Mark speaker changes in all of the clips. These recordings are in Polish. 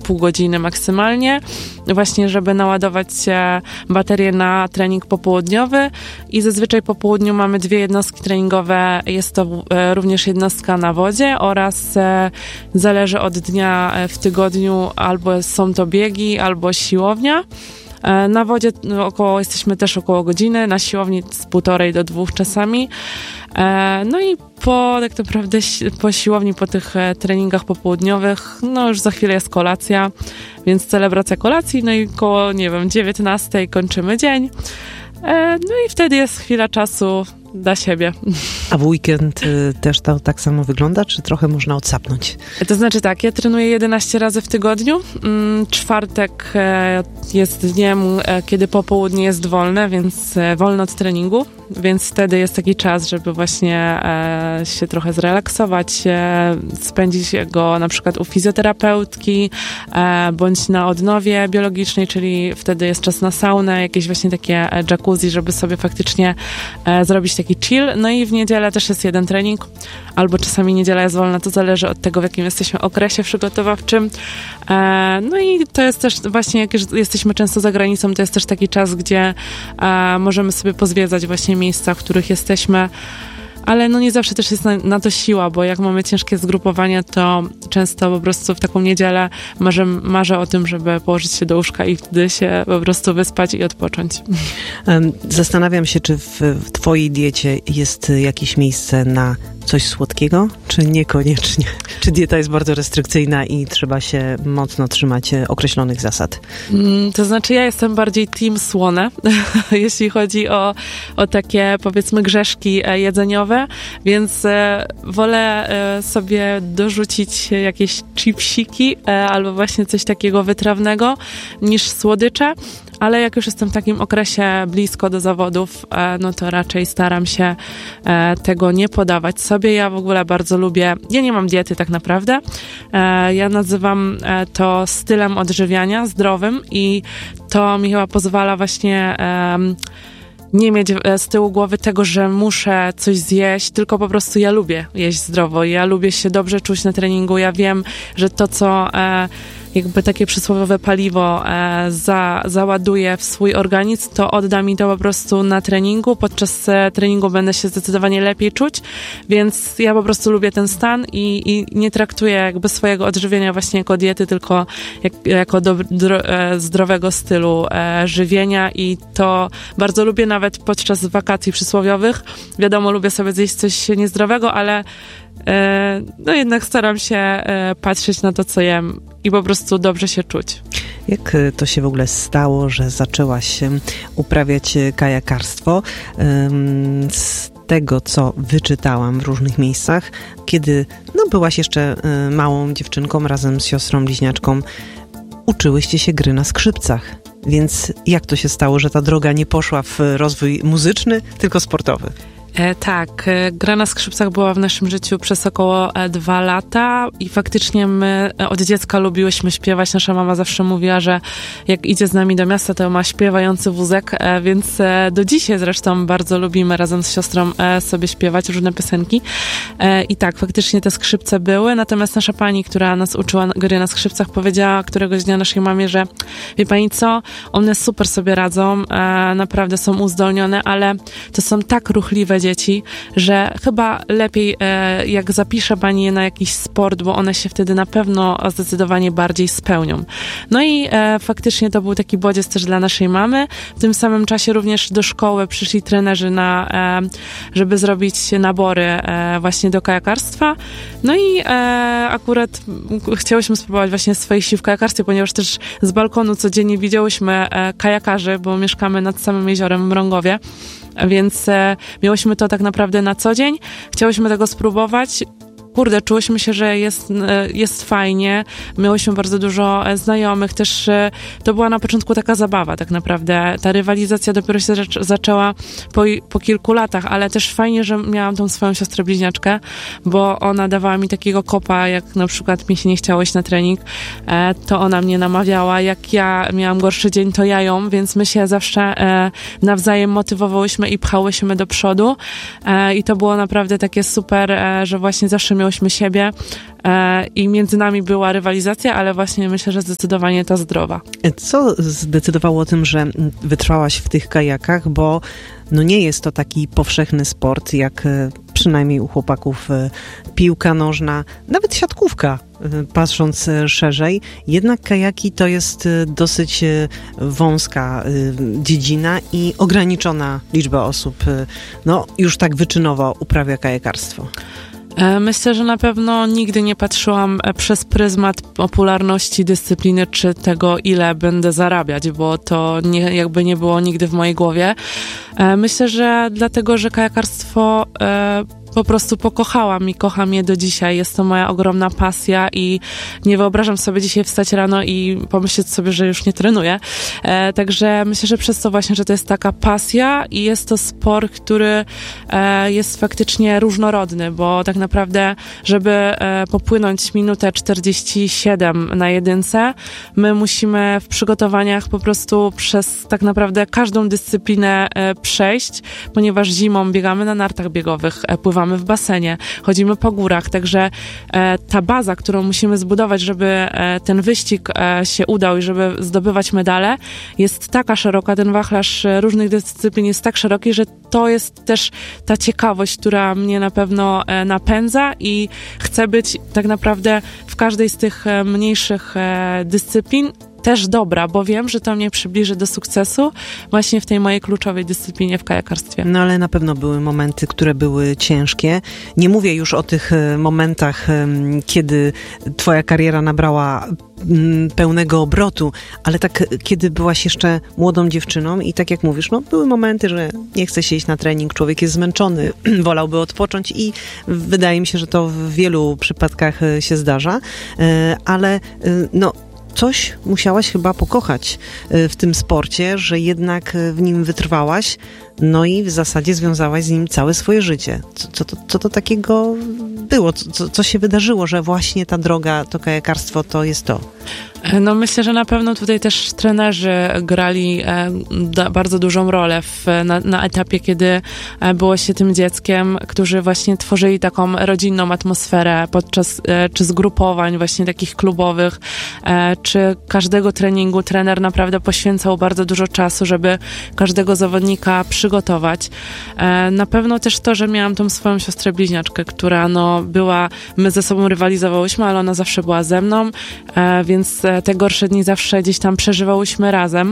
Speaker 1: pół godziny maksymalnie, właśnie żeby naładować baterię na trening popołudniowy i zazwyczaj po południu mamy 2 jednostki treningowe, jest to również jednostka na wodzie oraz zależy od dnia w tygodniu, albo są to biegi, albo siłownia. Na wodzie jesteśmy też około godziny, na siłowni z 1,5 do 2 czasami. No i tak naprawdę po siłowni, po tych treningach popołudniowych, już za chwilę jest kolacja, więc celebracja kolacji, no i koło, 19 kończymy dzień. No i wtedy jest chwila czasu dla siebie.
Speaker 2: A w weekend też to tak samo wygląda, czy trochę można odsapnąć?
Speaker 1: To znaczy tak, ja trenuję 11 razy w tygodniu. Czwartek jest dniem, kiedy popołudnie jest wolne, więc wolno od treningu, więc wtedy jest taki czas, żeby właśnie się trochę zrelaksować, spędzić go na przykład u fizjoterapeutki, bądź na odnowie biologicznej, czyli wtedy jest czas na saunę, jakieś właśnie takie jacuzzi, żeby sobie faktycznie zrobić taki chill. No i w niedzielę też jest jeden trening, albo czasami niedziela jest wolna, to zależy od tego, w jakim jesteśmy okresie przygotowawczym. No i to jest też właśnie, jak jesteśmy często za granicą, to jest też taki czas, gdzie możemy sobie pozwiedzać właśnie miejsca, w których jesteśmy, ale nie zawsze też jest na to siła, bo jak mamy ciężkie zgrupowania, to często po prostu w taką niedzielę marzę o tym, żeby położyć się do łóżka i wtedy się po prostu wyspać i odpocząć.
Speaker 2: Zastanawiam się, czy w twojej diecie jest jakieś miejsce na coś słodkiego, czy niekoniecznie? Czy dieta jest bardzo restrykcyjna i trzeba się mocno trzymać określonych zasad?
Speaker 1: To znaczy ja jestem bardziej team słone, jeśli chodzi o takie, powiedzmy, grzeszki jedzeniowe, więc wolę sobie dorzucić jakieś chipsiki albo właśnie coś takiego wytrawnego niż słodycze. Ale jak już jestem w takim okresie blisko do zawodów, no to raczej staram się tego nie podawać sobie. Ja w ogóle bardzo lubię, ja nie mam diety tak naprawdę, ja nazywam to stylem odżywiania zdrowym i to mi chyba pozwala właśnie nie mieć z tyłu głowy tego, że muszę coś zjeść, tylko po prostu ja lubię jeść zdrowo, ja lubię się dobrze czuć na treningu, ja wiem, że to, co jakby takie przysłowiowe paliwo załaduję w swój organizm, to odda mi to po prostu na treningu. Podczas treningu będę się zdecydowanie lepiej czuć, więc ja po prostu lubię ten stan i nie traktuję jakby swojego odżywienia właśnie jako diety, tylko jako zdrowego stylu żywienia i to bardzo lubię nawet podczas wakacji przysłowiowych. Wiadomo, lubię sobie zjeść coś niezdrowego, ale no jednak staram się patrzeć na to, co jem i po prostu dobrze się czuć.
Speaker 2: Jak to się w ogóle stało, że zaczęłaś uprawiać kajakarstwo? Z tego, co wyczytałam w różnych miejscach, kiedy byłaś jeszcze małą dziewczynką razem z siostrą bliźniaczką, uczyłyście się gry na skrzypcach. Więc jak to się stało, że ta droga nie poszła w rozwój muzyczny, tylko sportowy?
Speaker 1: Tak, gra na skrzypcach była w naszym życiu przez około 2 lata i faktycznie my od dziecka lubiłyśmy śpiewać. Nasza mama zawsze mówiła, że jak idzie z nami do miasta, to ma śpiewający wózek, więc do dzisiaj zresztą bardzo lubimy razem z siostrą sobie śpiewać różne piosenki. I tak, faktycznie te skrzypce były, natomiast nasza pani, która nas uczyła gry na skrzypcach, powiedziała któregoś dnia naszej mamie, że wie pani co, one super sobie radzą, naprawdę są uzdolnione, ale to są tak ruchliwe dzieci, że chyba lepiej jak zapisze pani je na jakiś sport, bo one się wtedy na pewno zdecydowanie bardziej spełnią. No i faktycznie to był taki bodziec też dla naszej mamy. W tym samym czasie również do szkoły przyszli trenerzy żeby zrobić nabory właśnie do kajakarstwa. No i akurat chciałyśmy spróbować właśnie swoich sił w kajakarstwie, ponieważ też z balkonu codziennie widziałyśmy kajakarzy, bo mieszkamy nad samym jeziorem w Mrągowie. Więc miałyśmy to tak naprawdę na co dzień. Chciałyśmy tego spróbować. Kurde, czułyśmy się, że jest fajnie. Miałyśmy bardzo dużo znajomych. Też to była na początku taka zabawa tak naprawdę. Ta rywalizacja dopiero się zaczęła po kilku latach, ale też fajnie, że miałam tą swoją siostrę bliźniaczkę, bo ona dawała mi takiego kopa, jak na przykład mi się nie chciało iść na trening, to ona mnie namawiała. Jak ja miałam gorszy dzień, to ja ją, więc my się zawsze nawzajem motywowałyśmy i pchałyśmy do przodu. I to było naprawdę takie super, że właśnie zawsze miałyśmy znałyśmy siebie i między nami była rywalizacja, ale właśnie myślę, że zdecydowanie ta zdrowa.
Speaker 2: Co zdecydowało o tym, że wytrwałaś w tych kajakach, bo no nie jest to taki powszechny sport, jak przynajmniej u chłopaków piłka nożna, nawet siatkówka, patrząc szerzej. Jednak kajaki to jest dosyć wąska dziedzina i ograniczona liczba osób, no już tak wyczynowo uprawia kajakarstwo.
Speaker 1: Myślę, że na pewno nigdy nie patrzyłam przez pryzmat popularności dyscypliny, czy tego, ile będę zarabiać, bo to jakby nie było nigdy w mojej głowie. Myślę, że dlatego, że kajakarstwo po prostu pokochałam i kocham je do dzisiaj. Jest to moja ogromna pasja i nie wyobrażam sobie dzisiaj wstać rano i pomyśleć sobie, że już nie trenuję. Także myślę, że przez to właśnie, że to jest taka pasja i jest to sport, który jest faktycznie różnorodny, bo tak naprawdę, żeby popłynąć minutę 47 na jedynce, my musimy w przygotowaniach po prostu przez tak naprawdę każdą dyscyplinę przejść, ponieważ zimą biegamy na nartach biegowych, pływamy w basenie, chodzimy po górach, także ta baza, którą musimy zbudować, żeby ten wyścig się udał i żeby zdobywać medale, jest taka szeroka, ten wachlarz różnych dyscyplin jest tak szeroki, że to jest też ta ciekawość, która mnie na pewno napędza i chcę być tak naprawdę w każdej z tych mniejszych dyscyplin też dobra, bo wiem, że to mnie przybliży do sukcesu właśnie w tej mojej kluczowej dyscyplinie w kajakarstwie.
Speaker 2: No ale na pewno były momenty, które były ciężkie. Nie mówię już o tych momentach, kiedy twoja kariera nabrała pełnego obrotu, ale tak, kiedy byłaś jeszcze młodą dziewczyną i tak jak mówisz, no były momenty, że nie chce się iść na trening, człowiek jest zmęczony, wolałby odpocząć i wydaje mi się, że to w wielu przypadkach się zdarza, ale no coś musiałaś chyba pokochać w tym sporcie, że jednak w nim wytrwałaś, no i w zasadzie związałaś z nim całe swoje życie. Co to takiego było? Co się wydarzyło, że właśnie ta droga, to kajakarstwo to jest to?
Speaker 1: No myślę, że na pewno tutaj też trenerzy grali bardzo dużą rolę na etapie, kiedy było się tym dzieckiem, którzy właśnie tworzyli taką rodzinną atmosferę podczas czy zgrupowań właśnie takich klubowych, czy każdego treningu trener naprawdę poświęcał bardzo dużo czasu, żeby każdego zawodnika przygotować. Na pewno też to, że miałam tą swoją siostrę bliźniaczkę, która no była, my ze sobą rywalizowałyśmy, ale ona zawsze była ze mną, więc te gorsze dni zawsze gdzieś tam przeżywałyśmy razem.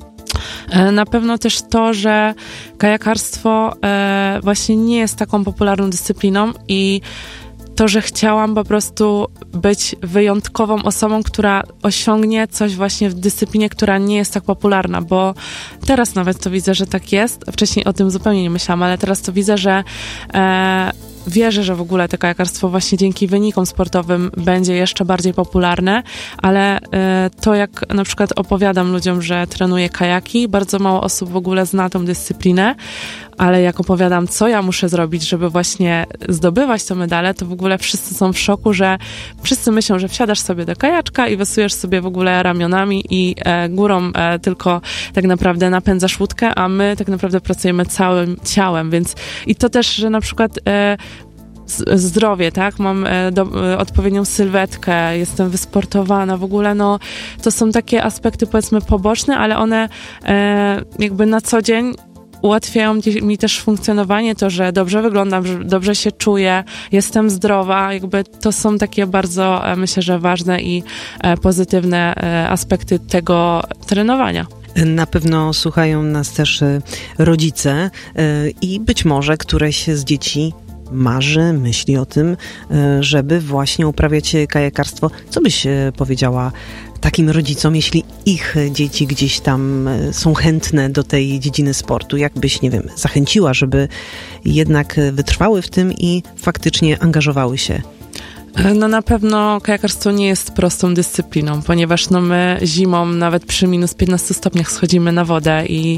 Speaker 1: Na pewno też to, że kajakarstwo właśnie nie jest taką popularną dyscypliną i to, że chciałam po prostu być wyjątkową osobą, która osiągnie coś właśnie w dyscyplinie, która nie jest tak popularna, bo teraz nawet to widzę, że tak jest. Wcześniej o tym zupełnie nie myślałam, ale teraz to widzę, że wierzę, że w ogóle to kajakarstwo właśnie dzięki wynikom sportowym będzie jeszcze bardziej popularne, ale to jak na przykład opowiadam ludziom, że trenuję kajaki, bardzo mało osób w ogóle zna tą dyscyplinę, ale jak opowiadam, co ja muszę zrobić, żeby właśnie zdobywać te medale, to w ogóle wszyscy są w szoku, że wszyscy myślą, że wsiadasz sobie do kajaczka i wysujesz sobie w ogóle ramionami i górą tylko tak naprawdę napędzasz łódkę, a my tak naprawdę pracujemy całym ciałem, więc i to też, że na przykład zdrowie, tak? Mam odpowiednią sylwetkę, jestem wysportowana, w ogóle no to są takie aspekty powiedzmy poboczne, ale one jakby na co dzień ułatwiają mi też funkcjonowanie, to, że dobrze wyglądam, że dobrze się czuję, jestem zdrowa, jakby to są takie bardzo, myślę, że ważne i pozytywne aspekty tego trenowania.
Speaker 2: Na pewno słuchają nas też rodzice i być może któreś z dzieci marzy, myśli o tym, żeby właśnie uprawiać kajakarstwo. Co byś powiedziała takim rodzicom, jeśli ich dzieci gdzieś tam są chętne do tej dziedziny sportu? Jak byś, nie wiem, zachęciła, żeby jednak wytrwały w tym i faktycznie angażowały się?
Speaker 1: No na pewno kajakarstwo nie jest prostą dyscypliną, ponieważ no my zimą nawet przy minus 15 stopniach schodzimy na wodę i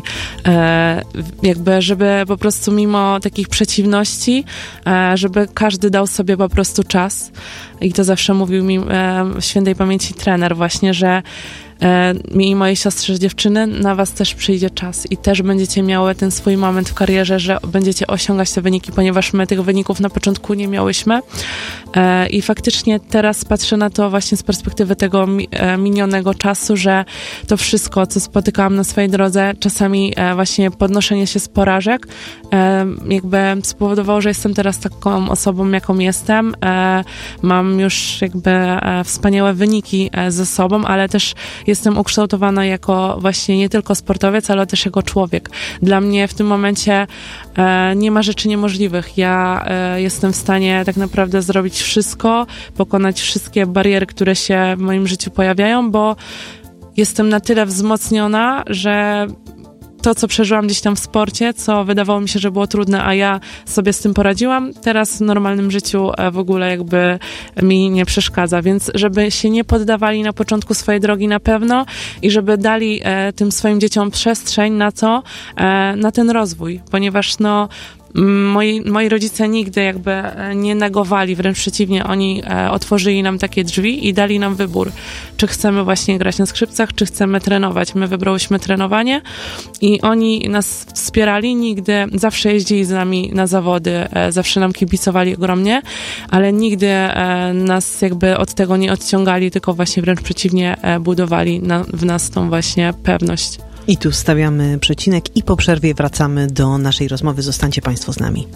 Speaker 1: jakby, żeby po prostu mimo takich przeciwności, żeby każdy dał sobie po prostu czas i to zawsze mówił mi świętej pamięci trener właśnie, że mi i mojej siostrze dziewczyny, na was też przyjdzie czas i też będziecie miały ten swój moment w karierze, że będziecie osiągać te wyniki, ponieważ my tych wyników na początku nie miałyśmy. I faktycznie teraz patrzę na to właśnie z perspektywy tego minionego czasu, że to wszystko, co spotykałam na swojej drodze, czasami właśnie podnoszenie się z porażek, jakby spowodowało, że jestem teraz taką osobą, jaką jestem. Mam już jakby wspaniałe wyniki ze sobą, ale też jestem ukształtowana jako właśnie nie tylko sportowiec, ale też jako człowiek. Dla mnie w tym momencie nie ma rzeczy niemożliwych. Ja jestem w stanie tak naprawdę zrobić wszystko, pokonać wszystkie bariery, które się w moim życiu pojawiają, bo jestem na tyle wzmocniona, że to, co przeżyłam gdzieś tam w sporcie, co wydawało mi się, że było trudne, a ja sobie z tym poradziłam, teraz w normalnym życiu w ogóle jakby mi nie przeszkadza, więc żeby się nie poddawali na początku swojej drogi na pewno i żeby dali tym swoim dzieciom przestrzeń na to, na ten rozwój, ponieważ moi rodzice nigdy jakby nie negowali, wręcz przeciwnie, oni otworzyli nam takie drzwi i dali nam wybór, czy chcemy właśnie grać na skrzypcach, czy chcemy trenować. My wybrałyśmy trenowanie i oni nas wspierali, nigdy, zawsze jeździli z nami na zawody, zawsze nam kibicowali ogromnie, ale nigdy nas jakby od tego nie odciągali, tylko właśnie wręcz przeciwnie, budowali w nas tą właśnie pewność.
Speaker 2: I tu stawiamy przecinek i po przerwie wracamy do naszej rozmowy. Zostańcie Państwo z nami.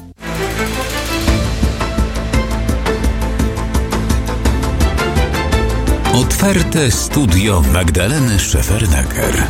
Speaker 3: Otwarte studio Magdaleny Szefernaker.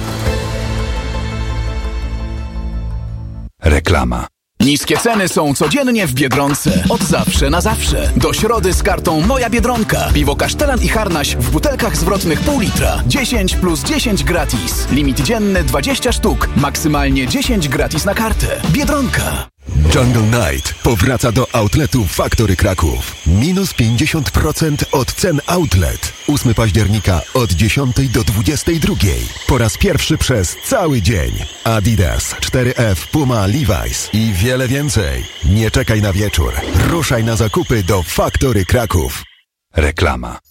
Speaker 3: Reklama.
Speaker 4: Niskie ceny są codziennie w Biedronce. Od zawsze na zawsze. Do środy z kartą Moja Biedronka. Piwo Kasztelan i Harnaś w butelkach zwrotnych pół litra. 10 plus 10 gratis. Limit dzienny 20 sztuk. Maksymalnie 10 gratis na kartę. Biedronka.
Speaker 5: Jungle Night powraca do outletu Factory Kraków. Minus 50% od cen outlet. 8 października od 10 do 22. Po raz pierwszy przez cały dzień. Adidas, 4F, Puma, Levi's i wiele więcej. Nie czekaj na wieczór. Ruszaj na zakupy do Factory Kraków.
Speaker 3: Reklama.